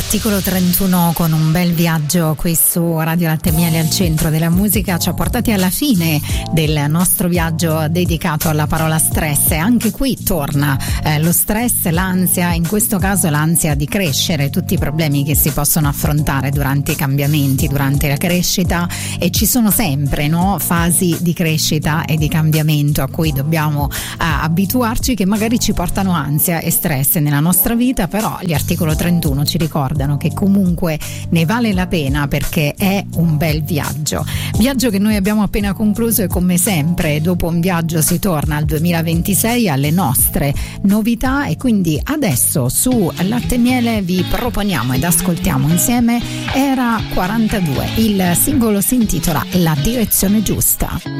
Articolo 31 con un bel viaggio qui su Radio Latte e Miele al centro della musica ci ha portati alla fine del nostro viaggio dedicato alla parola stress, e anche qui torna lo stress, l'ansia, in questo caso l'ansia di crescere, tutti i problemi che si possono affrontare durante i cambiamenti, durante la crescita, e ci sono sempre fasi di crescita e di cambiamento a cui dobbiamo abituarci, che magari ci portano ansia e stress nella nostra vita, però gli articolo 31 ci ricordano che comunque ne vale la pena, perché è un bel viaggio che noi abbiamo appena concluso, e come sempre dopo un viaggio si torna al 2026 alle nostre novità, e quindi adesso su Latte e Miele vi proponiamo ed ascoltiamo insieme Era 42, il singolo si intitola La direzione giusta.